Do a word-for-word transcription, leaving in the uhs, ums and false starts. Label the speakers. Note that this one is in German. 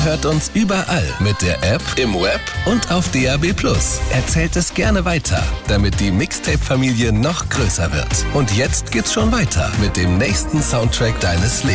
Speaker 1: Hört uns überall mit der App, im Web und auf D A B plus. Erzählt es gerne weiter, damit die Mixtape-Familie noch größer wird. Und jetzt geht's schon weiter mit dem nächsten Soundtrack deines Lebens.